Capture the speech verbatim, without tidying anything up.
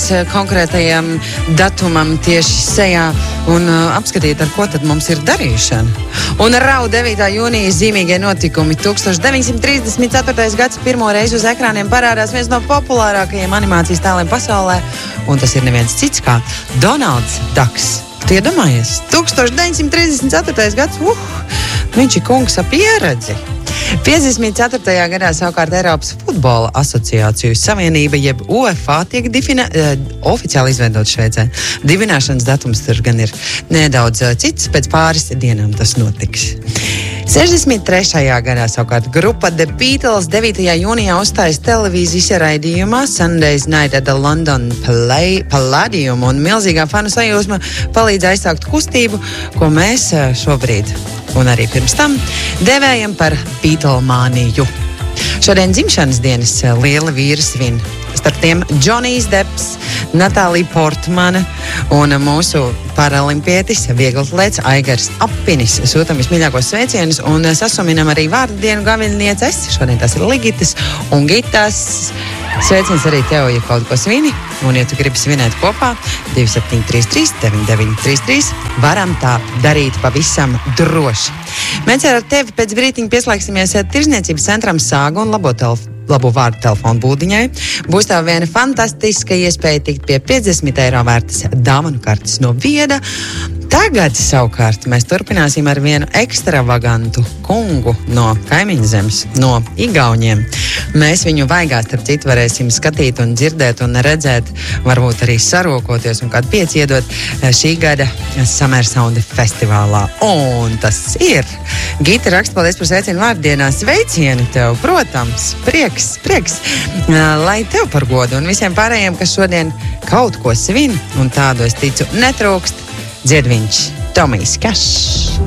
konkrētajam datumam tieši sejā un uh, apskatīt, ar ko tad mums ir darīšana. Un rau devītā jūnija zīmīgie notikumi. tūkstoš deviņsimt trīsdesmit ceturtais gads pirmo reizi uz ekrāniem parādās viens no populārākajiem animācijas tēliem pasaulē, un tas ir neviens cits kā Donalds Daks. Tu iedomājies? tūkstoš deviņsimt trīsdesmit ceturtais gads, uh, viņš ir kungs ap pieredzi. piecdesmit ceturtajā gadā savukārt Eiropas futbola asociāciju savienība, jeb U E F A, tiek difina, uh, oficiāli izveidot Šveicē. Dibināšanas datums tur gan ir nedaudz uh, cits, pēc pāris dienām tas notiks. sešdesmit trešajā gadā savukārt grupa The Beatles devītajā jūnijā uzstājas televīzijas raidījumā Sunday's Night at the London Play, Palladium, un milzīgā fanu sajūsma palīdz aizsākt kustību, ko mēs uh, šobrīd un arī pirms tam devējam par Beatlemāniju. Šodien dzimšanas dienas liela vīri svin. Starp tiem Džonijs Depps, Natālija Portmana un mūsu paralimpietis, vieglatlēts Aigars Appinis. Sūtam vismīļākos sveicienus un sasuminam arī vārdu dienu gaviļnieces. Šodien tas ir Ligitas un Gitas. Sveiciens arī tev, ja kaut ko svini. Un, ja tu gribi svinēt kopā, divi septiņi trīs trīs deviņi deviņi trīs trīs, varam tā darīt pavisam droši. Mēs ar tevi pēc brītiņa pieslēgsimies Tirzniecības centram Sāga un labo, telef- labo vārdu telefonu būdiņai. Būs tā viena fantastiska iespēja tikt pie piecdesmit eiro vērtas dāvanu kartes no Vieda. Tagad savukārt mēs turpināsim ar vienu ekstravagantu kungu no kaimiņu zemes, no Igauņiem. Mēs viņu vaigā starp citu varēsim skatīt un dzirdēt un redzēt, varbūt arī sarokoties un kādu pieciedot šī gada Summer Sound festivālā. Un tas ir. Gita raksta, paldies par sveicienu vārdienā. Sveicieni tev, protams. Prieks, prieks. Lai tev par godu un visiem pārējiem, kas šodien kaut ko svin, un tādu es ticu netrūkst, dzied viņš Tomijs Kašs.